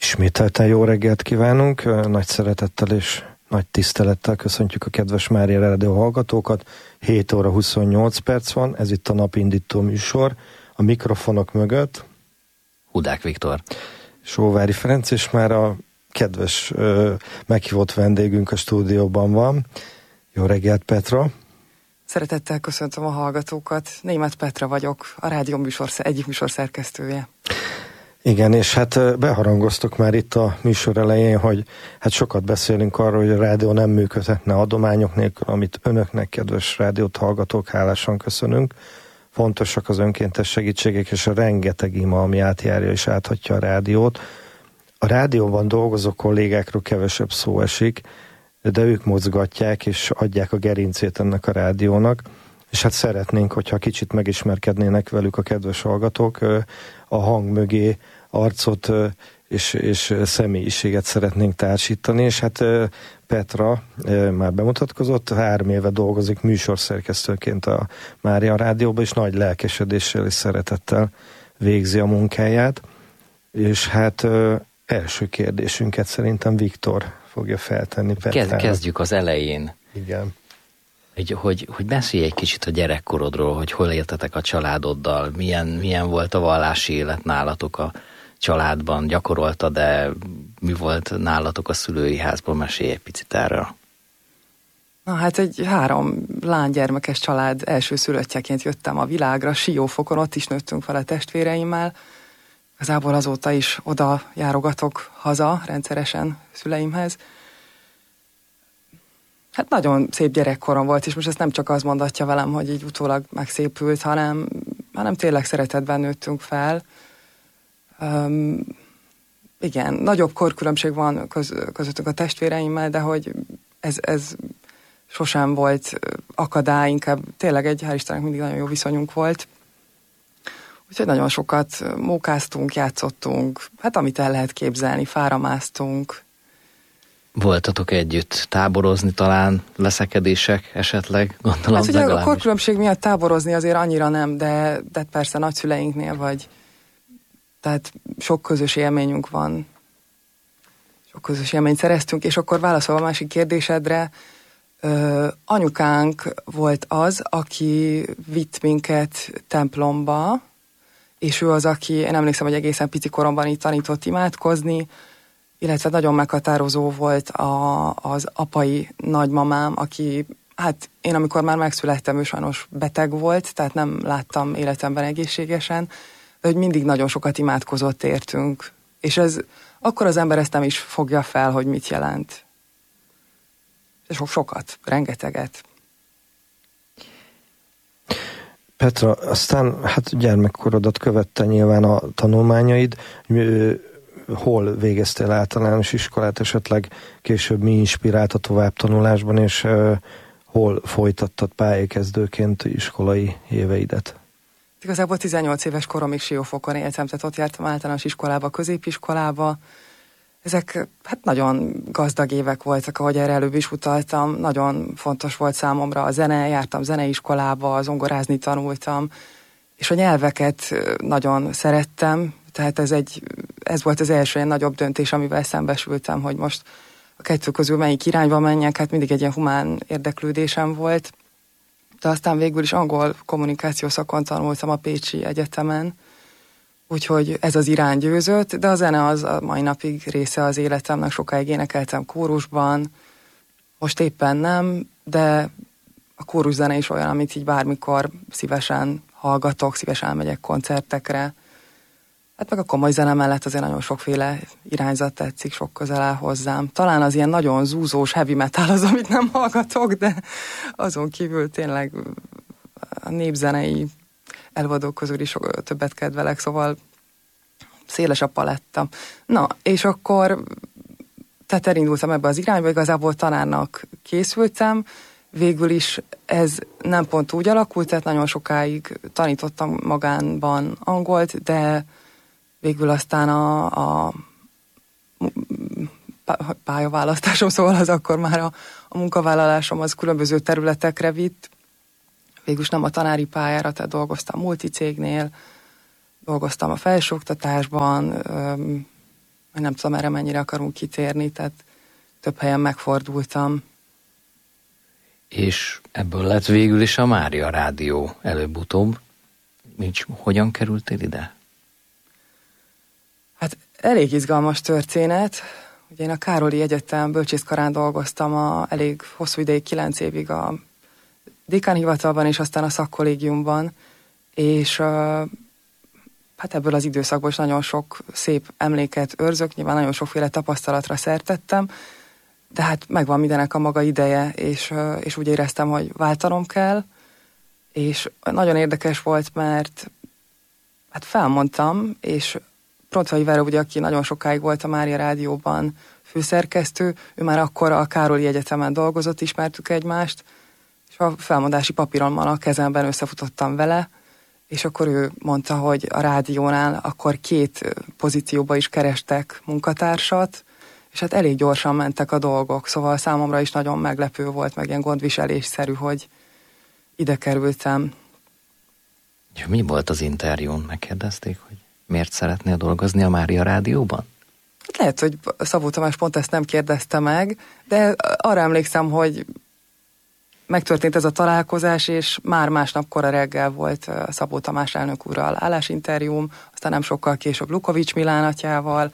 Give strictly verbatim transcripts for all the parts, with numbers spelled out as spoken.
Ismételten jó reggelt kívánunk, nagy szeretettel és nagy tisztelettel köszöntjük a kedves Mária Rádió hallgatókat. hét óra huszonnyolc perc van, ez itt a napindító műsor. A mikrofonok mögött Hudák Viktor, Sóvári Ferenc, és már a kedves meghívott vendégünk a stúdióban van. Jó reggelt, Petra! Szeretettel köszöntöm a hallgatókat. Németh Petra vagyok, a rádió műsor, egyik műsorszerkesztője. Igen, és hát beharangoztuk már itt a műsor elején, hogy hát sokat beszélünk arról, hogy a rádió nem működhetne adományok nélkül, amit önöknek, kedves rádiót hallgatók, hálásan köszönünk. Fontosak az önkéntes segítségek, és a rengeteg ima, ami átjárja és áthatja a rádiót. A rádióban dolgozó kollégákról kevesebb szó esik, de ők mozgatják és adják a gerincét ennek a rádiónak, és hát szeretnénk, hogyha kicsit megismerkednének velük a kedves hallgatók, a hang mögé arcot és, és személyiséget szeretnénk társítani, és hát Petra már bemutatkozott, három éve dolgozik műsorszerkesztőként a Mária Rádióban, és nagy lelkesedéssel és szeretettel végzi a munkáját, és hát első kérdésünket szerintem Viktor fogja feltenni Petrának. Kezdjük az elején. Igen. Hogy, hogy, hogy beszélj egy kicsit a gyerekkorodról, hogy hol éltetek a családoddal, milyen, milyen volt a vallási élet nálatok a családban, gyakorolta, de mi volt nálatok a szülői házban, mesélj egy picit erről. Na hát egy három lánygyermekes család első szülöttjeként jöttem a világra, Siófokon, ott is nőttünk fel a testvéreimmel. Igazából azóta is oda járogatok haza rendszeresen szüleimhez. Hát nagyon szép gyerekkorom volt, és most ezt nem csak az mondatja velem, hogy így utólag megszépült, hanem, hanem tényleg szeretetben nőttünk fel. Um, igen, nagyobb korkülönbség van köz, közöttünk a testvéreimmel, de hogy ez, ez sosem volt akadály, inkább tényleg egy, hál' Istennek mindig nagyon jó viszonyunk volt. Úgyhogy nagyon sokat mókáztunk, játszottunk, hát amit el lehet képzelni, fáramásztunk. Voltatok együtt táborozni talán, leszekedések esetleg, gondolom. Hát ugye a korkülönbség miatt táborozni azért annyira nem, de, de persze nagyszüleinknél vagy, tehát sok közös élményünk van, sok közös élményt szereztünk, és akkor válaszolva a másik kérdésedre, ö, anyukánk volt az, aki vitt minket templomba, és ő az, aki, én emlékszem, hogy egészen pici koromban így tanított imádkozni, illetve nagyon meghatározó volt a, az apai nagymamám, aki, hát én amikor már megszülettem, ő sajnos beteg volt, tehát nem láttam életemben egészségesen, de hogy mindig nagyon sokat imádkozott értünk. És ez, akkor az ember ezt nem is fogja fel, hogy mit jelent. És sokat, rengeteget. Petra, aztán hát gyermekkorodat követte nyilván a tanulmányaid, hol végeztél általános iskolát, esetleg később mi inspirált a továbbtanulásban, és uh, hol folytattad pályakezdőként iskolai éveidet? Igazából tizennyolc éves koromig Siófokon éltem, tehát ott jártam általános iskolába, középiskolába. Ezek hát nagyon gazdag évek voltak, ahogy erre előbb is utaltam. Nagyon fontos volt számomra a zene, jártam zeneiskolába, zongorázni tanultam, és a nyelveket nagyon szerettem, tehát ez, egy, ez volt az első ilyen nagyobb döntés, amivel szembesültem, hogy most a kettő közül melyik irányba menjek, hát mindig egy ilyen humán érdeklődésem volt. De aztán végül is angol kommunikáció szakon tanultam a Pécsi Egyetemen, úgyhogy ez az irány győzött, de a zene az a mai napig része az életemnek, sokáig énekeltem kórusban, most éppen nem, de a kóruszene is olyan, amit így bármikor szívesen hallgatok, szívesen megyek koncertekre. Hát meg a komoly zene mellett azért nagyon sokféle irányzat tetszik, sok közel áll hozzám. Talán az ilyen nagyon zúzós heavy metal az, amit nem hallgatok, de azon kívül tényleg a népzenei előadók közül is többet kedvelek, szóval széles a paletta. Na, és akkor tehát elindultam ebbe az irányba, igazából tanárnak készültem, végül is ez nem pont úgy alakult, tehát nagyon sokáig tanítottam magánban angolt, de végül aztán a, a pályaválasztásom, szóval az akkor már a, a munkavállalásom az különböző területekre vitt. Végülis nem a tanári pályára, tehát dolgoztam multicégnél, dolgoztam a felsőoktatásban, nem tudom erre mennyire akarunk kitérni, tehát több helyen megfordultam. És ebből lett végül is a Mária Rádió előbb-utóbb. Nincs, hogyan kerültél ide? Hát elég izgalmas történet. Ugye én a Károlyi Egyetem bölcsészkarán dolgoztam a elég hosszú ideig, kilenc évig a dékánhivatalban, és aztán a szakkollégiumban, és uh, hát ebből az időszakból is nagyon sok szép emléket őrzök, nyilván nagyon sokféle tapasztalatra szertettem, de hát megvan mindenek a maga ideje, és, uh, és úgy éreztem, hogy váltanom kell, és nagyon érdekes volt, mert hát felmondtam, és Prontvai Vera, ugye, aki nagyon sokáig volt a Mária Rádióban főszerkesztő, ő már akkor a Károlyi Egyetemen dolgozott, ismertük egymást, és a felmondási papírommal a kezemben összefutottam vele, és akkor ő mondta, hogy a rádiónál akkor két pozícióba is kerestek munkatársat, és hát elég gyorsan mentek a dolgok, szóval számomra is nagyon meglepő volt, meg ilyen gondviselésszerű, hogy ide kerültem. És mi volt az interjún? Megkérdezték, hogy miért szeretnél dolgozni a Mária Rádióban? Hát lehet, hogy Szabó Tamás pont ezt nem kérdezte meg, de arra emlékszem, hogy megtörtént ez a találkozás, és már másnap kora reggel volt Szabó Tamás elnök úrral állásinterjúm, aztán nem sokkal később Lukovics Milán atyával.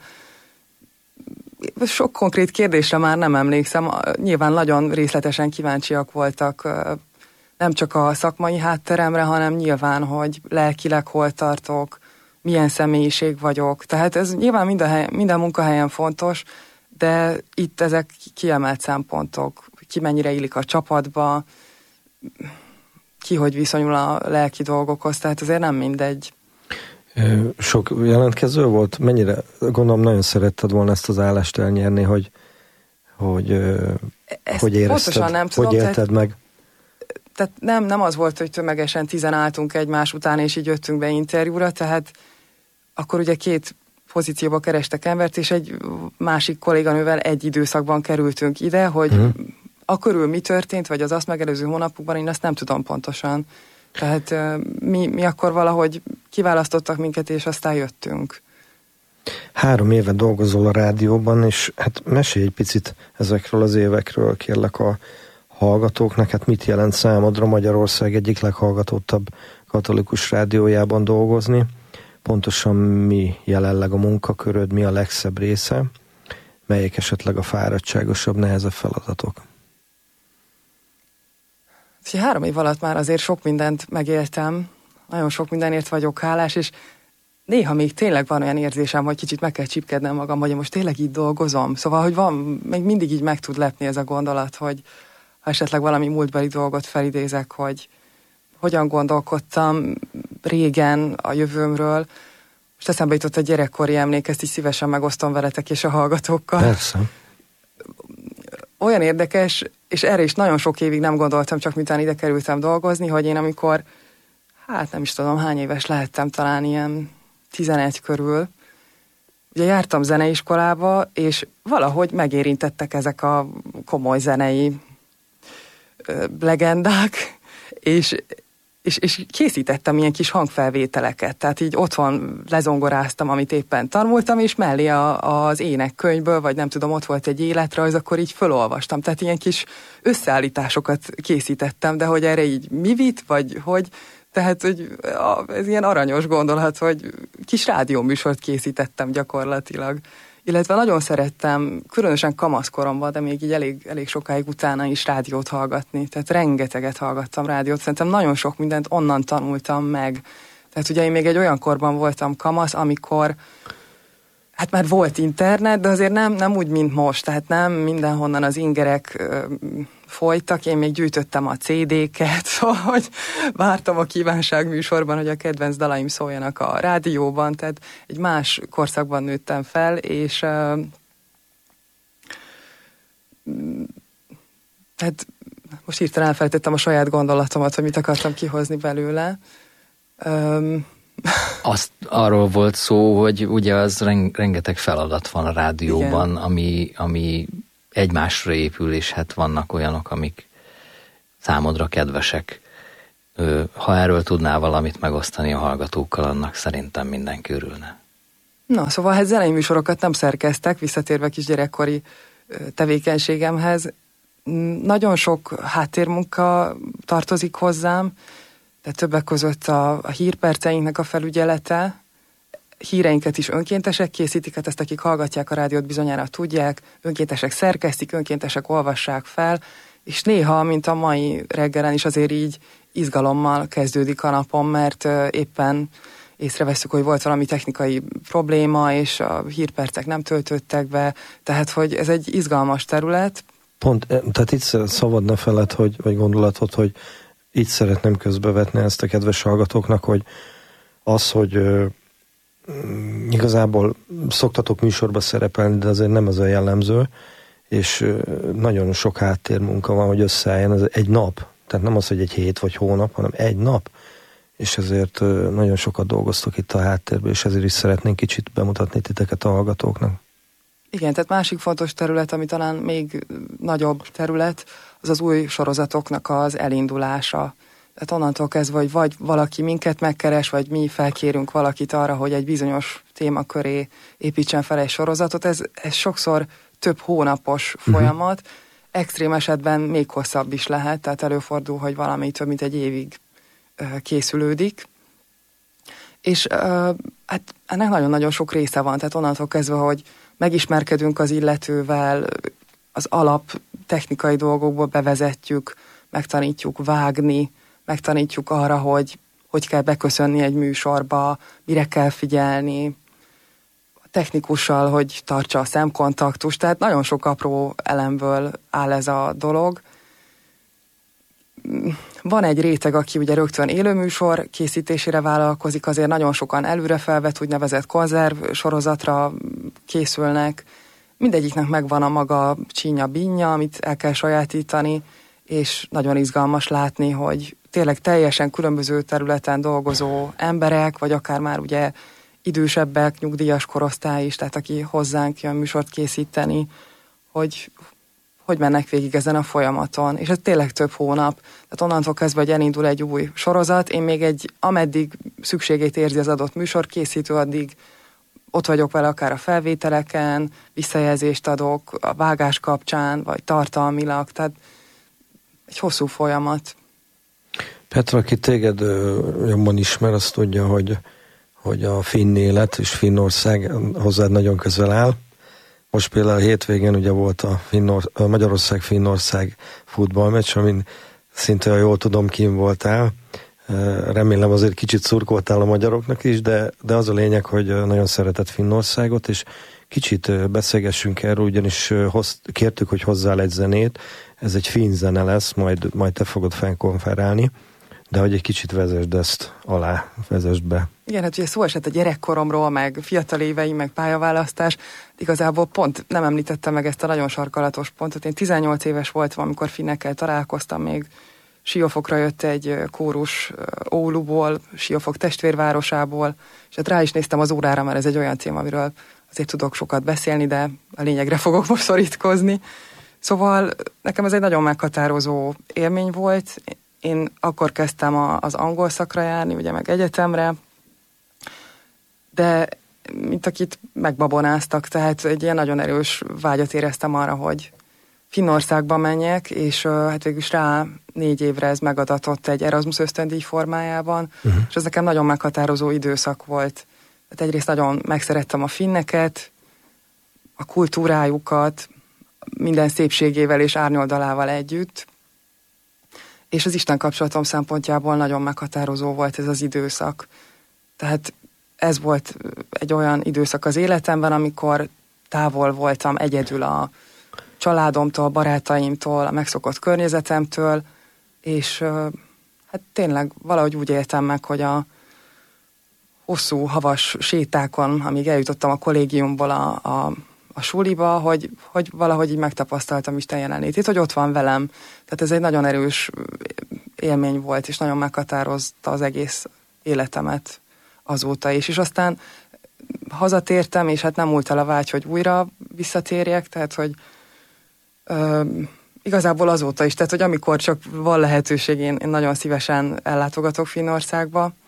Sok konkrét kérdésre már nem emlékszem, nyilván nagyon részletesen kíváncsiak voltak nem csak a szakmai hátteremre, hanem nyilván, hogy lelkileg hol tartok, milyen személyiség vagyok. Tehát ez nyilván minden, hely, minden munkahelyen fontos, de itt ezek kiemelt szempontok. Ki mennyire illik a csapatba, ki hogy viszonyul a lelki dolgokhoz, tehát azért nem mindegy. Sok jelentkező volt? Mennyire, gondolom nagyon szeretted volna ezt az állást elnyerni, hogy hogy, hogy érezted, nem tudom, hogy élted tehát, meg? Tehát nem, nem az volt, hogy tömegesen tizen álltunk egymás után, és így jöttünk be interjúra, tehát akkor ugye két pozícióba kerestek embert, és egy másik kolléganővel egy időszakban kerültünk ide, hogy uh-huh. akörül mi történt, vagy az azt megelőző hónapokban, én azt nem tudom pontosan. Tehát mi, mi akkor valahogy kiválasztottak minket, és aztán jöttünk. Három éve dolgozol a rádióban, és hát mesélj egy picit ezekről az évekről, kérlek a hallgatóknak, hát mit jelent számodra Magyarország egyik leghallgatottabb katolikus rádiójában dolgozni? Pontosan mi jelenleg a munkaköröd, mi a legszebb része, melyek esetleg a fáradtságosabb, nehezebb feladatok? Három év alatt már azért sok mindent megéltem, nagyon sok mindenért vagyok hálás, és néha még tényleg van olyan érzésem, hogy kicsit meg kell csipkednem magam, hogy most tényleg így dolgozom. Szóval, hogy van, még mindig így meg tud lepni ez a gondolat, hogy ha esetleg valami múltbeli dolgot felidézek, hogy hogyan gondolkodtam régen a jövőmről. Most eszembe jutott a gyerekkori emlék, ezt is szívesen megosztom veletek és a hallgatókkal. Persze. Olyan érdekes, és erre is nagyon sok évig nem gondoltam, csak miután ide kerültem dolgozni, hogy én amikor, hát nem is tudom, hány éves lehettem, talán ilyen tizenegy körül, ugye jártam zeneiskolába, és valahogy megérintettek ezek a komoly zenei ö, legendák, és És, és készítettem ilyen kis hangfelvételeket, tehát így otthon lezongoráztam, amit éppen tanultam, és mellé a, az énekkönyvből, vagy nem tudom, ott volt egy életrajz, akkor így fölolvastam, tehát ilyen kis összeállításokat készítettem, de hogy erre így mi vitt, vagy hogy, tehát hogy ez ilyen aranyos gondolat, hogy kis rádióműsort készítettem gyakorlatilag. Illetve nagyon szerettem, különösen kamaszkoromban, de még így elég, elég sokáig utána is rádiót hallgatni. Tehát rengeteget hallgattam rádiót. Szerintem nagyon sok mindent onnan tanultam meg. Tehát ugye én még egy olyan korban voltam kamasz, amikor hát már volt internet, de azért nem, nem úgy, mint most. Tehát nem mindenhonnan az ingerek ö, folytak. Én még gyűjtöttem a cé dé-ket, szóval hogy vártam a kívánság műsorban, hogy a kedvenc dalaim szóljanak a rádióban. Tehát egy más korszakban nőttem fel, és ö, tehát most hirtelen elfelejtettem a saját gondolatomat, hogy mit akartam kihozni belőle. Ö, Azt arról volt szó, hogy ugye az rengeteg feladat van a rádióban, ami, ami egymásra épül, és hát vannak olyanok, amik számodra kedvesek. Ha erről tudnál valamit megosztani a hallgatókkal, annak szerintem mindenki örülne. Na, szóval hát zenei műsorokat nem szerkeztek, visszatérve kisgyerekkori tevékenységemhez. Nagyon sok háttérmunka tartozik hozzám, de többek között a, a hírperceinknek a felügyelete, híreinket is önkéntesek készítik, hát ezt akik hallgatják a rádiót bizonyára tudják, önkéntesek szerkesztik, önkéntesek olvassák fel, és néha, mint a mai reggelen is azért így izgalommal kezdődik a napom, mert éppen észreveszünk, hogy volt valami technikai probléma, és a hírpercek nem töltöttek be, tehát hogy ez egy izgalmas terület. Pont, tehát itt szabadna felett, hogy, vagy gondolatot, hogy itt szeretném közbevetni ezt a kedves hallgatóknak, hogy az, hogy ö, igazából szoktatok műsorba szerepelni, de azért nem ez a jellemző, és ö, nagyon sok háttérmunka van, hogy összeálljon, ez egy nap, tehát nem az, hogy egy hét vagy hónap, hanem egy nap, és ezért ö, nagyon sokat dolgoztok itt a háttérben, és ezért is szeretnénk kicsit bemutatni titeket a hallgatóknak. Igen, tehát másik fontos terület, ami talán még nagyobb terület, az az új sorozatoknak az elindulása. Tehát onnantól kezdve, hogy vagy valaki minket megkeres, vagy mi felkérünk valakit arra, hogy egy bizonyos téma köré építsen fel egy sorozatot, ez, ez sokszor több hónapos uh-huh. folyamat, extrém esetben még hosszabb is lehet, tehát előfordul, hogy valami több mint egy évig uh, készülődik. És uh, hát ennek nagyon-nagyon sok része van, tehát onnantól kezdve, hogy megismerkedünk az illetővel, az alap technikai dolgokból bevezetjük, megtanítjuk vágni, megtanítjuk arra, hogy hogy kell beköszönni egy műsorba, mire kell figyelni, a technikussal, hogy tartsa a szemkontaktust, tehát nagyon sok apró elemből áll ez a dolog. Van egy réteg, aki ugye rögtön élőműsor készítésére vállalkozik, azért nagyon sokan előre felvett úgynevezett konzerv sorozatra készülnek. Mindegyiknek megvan a maga csínya-bínja, amit el kell sajátítani, és nagyon izgalmas látni, hogy tényleg teljesen különböző területen dolgozó emberek, vagy akár már ugye idősebbek, nyugdíjas korosztály is, tehát aki hozzánk jön műsort készíteni, hogy hogy mennek végig ezen a folyamaton, és ez tényleg több hónap. Tehát onnantól kezdve, hogy elindul egy új sorozat, én még egy, ameddig szükségét érzi az adott műsorkészítő, addig ott vagyok vele akár a felvételeken, visszajelzést adok a vágás kapcsán, vagy tartalmilag, tehát egy hosszú folyamat. Petra, aki téged jobban ismer, azt tudja, hogy, hogy a finn élet és Finnország hozzád nagyon közel áll. Most például a hétvégén ugye volt a, Finnor, a Magyarország-Finnország futballmeccs, amin szinte, ha jól tudom, kim voltál. Remélem azért kicsit szurkoltál a magyaroknak is, de, de az a lényeg, hogy nagyon szeretett Finnországot, és kicsit beszélgessünk erről, ugyanis hoz, kértük, hogy hozzál egy zenét. Ez egy finn zene lesz, majd, majd te fogod fennkonferálni, de hogy egy kicsit vezesd ezt alá, vezesd be. Igen, hát ugye szó esett a gyerekkoromról, meg fiatal éveim, meg pályaválasztás. Igazából pont nem említettem meg ezt a nagyon sarkalatos pontot. Én tizennyolc éves voltam, amikor finnekkel találkoztam, még Siófokra jött egy kórus Ouluból, Siófok testvérvárosából, és hát rá is néztem az órára, mert ez egy olyan téma, amiről azért tudok sokat beszélni, de a lényegre fogok most szorítkozni. Szóval nekem ez egy nagyon meghatározó élmény volt. Én akkor kezdtem a, az angol szakra járni, ugye meg egyetemre, de mint akit megbabonáztak, tehát egy ilyen nagyon erős vágyat éreztem arra, hogy Finnországba menjek, és uh, hát végülis rá négy évre ez megadatott egy Erasmus ösztöndíj formájában, uh-huh. és ez nekem nagyon meghatározó időszak volt. Hát egyrészt nagyon megszerettem a finneket, a kultúrájukat, minden szépségével és árnyoldalával együtt, és az Isten kapcsolatom szempontjából nagyon meghatározó volt ez az időszak. Tehát ez volt egy olyan időszak az életemben, amikor távol voltam egyedül a családomtól, barátaimtól, a megszokott környezetemtől, és hát tényleg valahogy úgy éltem meg, hogy a hosszú havas sétákon, amíg eljutottam a kollégiumból a, a, a suliba, hogy, hogy valahogy így megtapasztaltam Isten jelenlétét, hogy ott van velem. Tehát ez egy nagyon erős élmény volt, és nagyon meghatározta az egész életemet azóta is. És aztán hazatértem, és hát nem múlt el a vágy, hogy újra visszatérjek, tehát hogy ö, igazából azóta is, tehát hogy amikor csak van lehetőség, én, én nagyon szívesen ellátogatok Finnországba,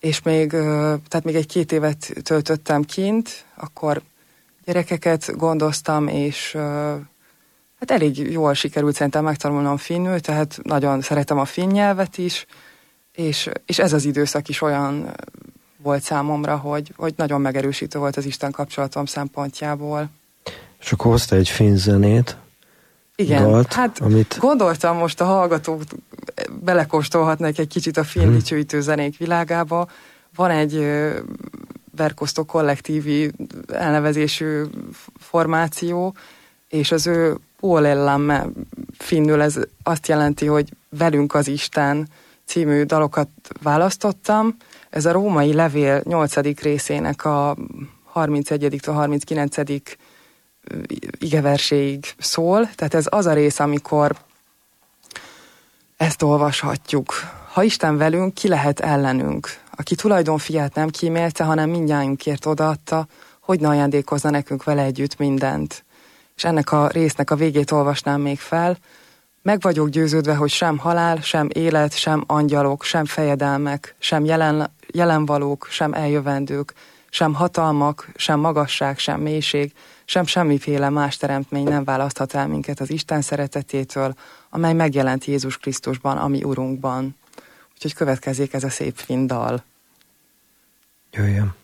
és még, tehát még egy két évet töltöttem kint, akkor gyerekeket gondoztam, és hát elég jól sikerült szerintem megtanulnom finnül, tehát nagyon szeretem a finn nyelvet is, és, és ez az időszak is olyan volt számomra, hogy, hogy nagyon megerősítő volt az Isten kapcsolatom szempontjából. És akkor hozta egy finn zenét, igen, dalt, hát amit... gondoltam, most a hallgatók belekóstolhatnak egy kicsit a finn hmm. dicsőítő zenék világába. Van egy Verkosztó kollektívi elnevezésű formáció, és az ő Puolellämme finnül ez azt jelenti, hogy velünk az Isten című dalokat választottam. Ez a római levél nyolcadik részének a harmincegyediktől harminckilencedik igeverséig szól. Tehát ez az a rész, amikor ezt olvashatjuk. Ha Isten velünk, ki lehet ellenünk? Aki tulajdon fiát nem kímélte, hanem mindnyájunkért odaadta, hogy ne ajándékozna nekünk vele együtt mindent. És ennek a résznek a végét olvasnám még fel. Meg vagyok győződve, hogy sem halál, sem élet, sem angyalok, sem fejedelmek, sem jelen, jelenvalók, sem eljövendők, sem hatalmak, sem magasság, sem mélység, sem semmiféle más teremtmény nem választhat el minket az Isten szeretetétől, amely megjelent Jézus Krisztusban, a mi Urunkban. Úgyhogy következik ez a szép finn dal. Jöjjön.